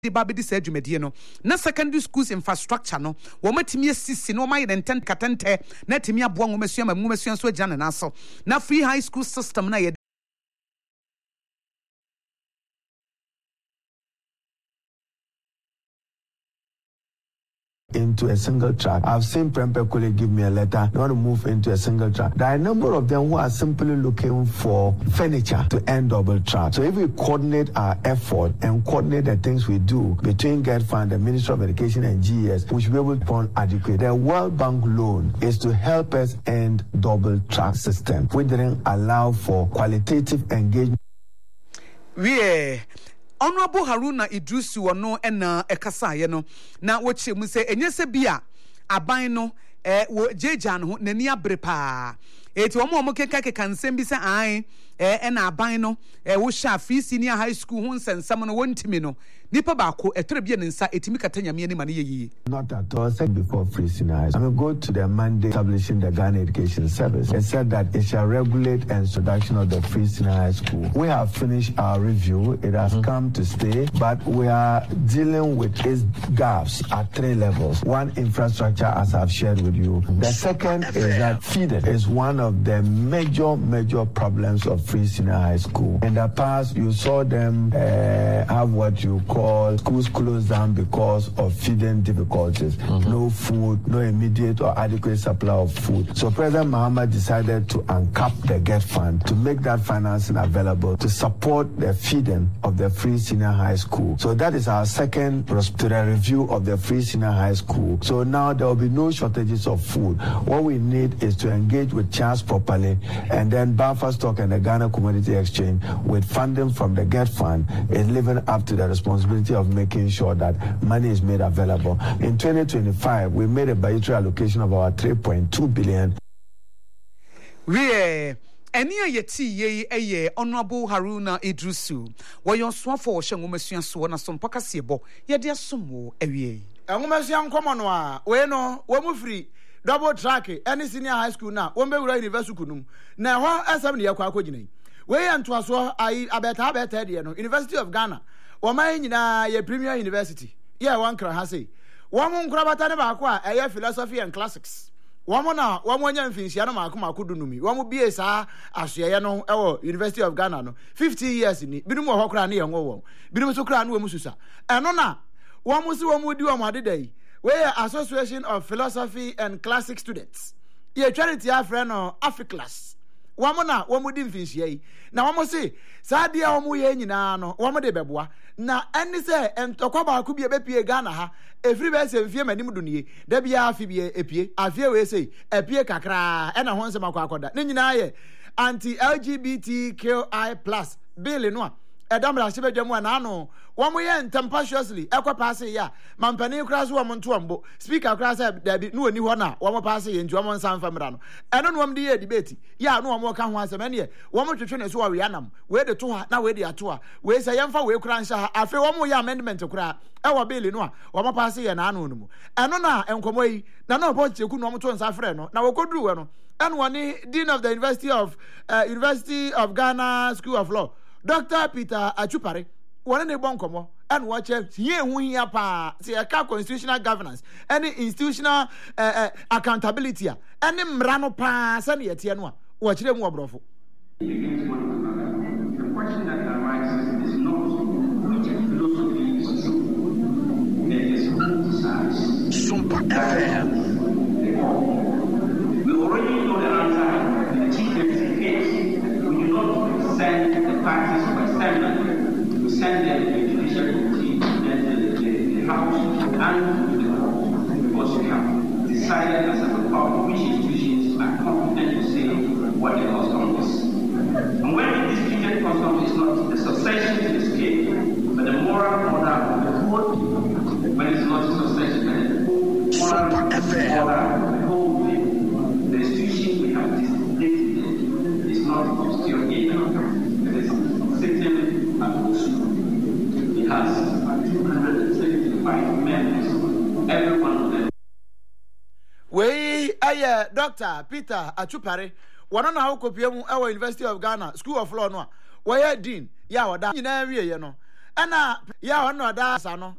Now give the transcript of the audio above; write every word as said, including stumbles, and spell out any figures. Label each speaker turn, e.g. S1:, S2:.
S1: the baby this edumedie no na secondary schools infrastructure no wo matimi asisi no my intent katente na timi aboa wo masua ma masua so agya na so na free high school system na ye
S2: into a single track. I've seen Prempeh Kule give me a letter, they want to move into a single track. There are a number of them who are simply looking for furniture to end double track. So if we coordinate our effort and coordinate the things we do between GETFund, the Ministry of Education and G E S, we should be able to fund adequate. The World Bank loan is to help us end double track system. We didn't allow for qualitative engagement.
S1: We Honorable Haruna Idrisu ono ena ekasa ye no na woche mu se enye se bia aban no eh wo jeja no nani abre pa eti omo omo keka keka nsem bi se an eh ena aban no eh wo sha free senior high school hu nsensam no wontimi no nipa ba ko etre bia nsa etimi katanyame ni mane yeyi.
S2: Not at all. Said before free senior high school. I mean, go to the mandate establishing the Ghana Education Service. It said that it shall regulate and introduction of the free senior high school. We have finished our review. It has mm-hmm. come to stay, but we are dealing with its gaps at three levels. One, infrastructure, as I've shared with you. The second is that feeding is one of the major, major problems of free senior high school. In the past, you saw them uh, have what you call schools closed down because of feeding difficulties. Mm-hmm. No food, no immediate or adequate supply of food. So President Mahama decided to uncap the GETFund to make that financing available to support the feeding of the free senior high school. So that is our second to the review of the free senior high school. So now there will be no shortages of food. What we need is to engage with CHANS properly, and then Buffer Stock and the Ghana Commodity Exchange with funding from the GETFund is living up to the responsibility of making sure that money is made available. In twenty twenty-five, we made a budgetary allocation of our three point two billion.
S1: We Eni ayeti ye eye Honorable Haruna Idrisu wo yon so for wo hye ngomasua so na so mpaka sebo ye de asomo awie
S3: ngomasua nkomo no a we no wo mu free double track any senior high school na wo mbewura university kunum na ho asem ne yakwa akogina we ye ntoaso ai abeta abeta de no University of Ghana wo man nyina ye Premier University ye wan kra ha sei wo mu nkra bata ne ba ko a eye philosophy and classics Woman na woman nya mfinsia no maako maako dunumi womo bie saa asoye no ewo University of Ghana no fifty years ni binum wo hokra na ye ngo wo binum so kra na wo mususa eno na womo si womo di womo adedai we Association of Philosophy and Classic Students ye charity afre no Africlass womo na womo di mfinsia yi na womo si saa dia womo ye nyina no womo de beboa na eni se entokwa ba ku bie bepie Ghana ha efiri be se mfie manim dunie da bia afi bie epie afie we sei epie kakra e na ho nsema kwa akoda ne nyina ye anti L G B T Q I plus bill no a edamra se bedwam na ano wo mo ye tempestuously ekwa pass ya mampani kra so wo mo nto ambo speaker kra se da bi no oni ho na wo mo pass ye nti wo mo nsan famra no eno no wo de ye debate ya no wo mo ka ho asem ene ye wo mo twetwe ne so we anam we de to ha na we de ato ha we se yemfa we kra nsha ha afi wo mo ye amendment kra ewa bill no a wo mo pass ye na ano no mu eno na enkomo yi na na obo cheku no mo to nsa frɛ no na wo koduru we no eno woni dean of the University of uh, University of Ghana School of Law Doctor Peter Achupare one ne bon komo and watch here hu hia pa say a constitutional governance any institutional uh, uh, accountability any mra no pa se ne yete no a wo kire mu obrofo.
S4: The question that arises is not which philosophy is true. It is criticized. Super F M. We already know the answer in the T fifty-eight. We do not send the parties of assembly. We send them to the judicial committee and the, the, the House and the court because we have decided as a power which institutions are competent to say what the custom is. And when the disputed custom is not the succession to the state, but the moral order of the whole, when it's not the succession, but the moral order of the whole thing, the institution we have displayed is not obscure either. It is sitting at Osu. It has two hundred seventy-five members, every one of them.
S3: We aye Doctor Peter Achupare one na akopie mu ewa University of Ghana School of Law no a where dean ya wada nyina wie ye no ɛna yɛ ɔno ɔda asa no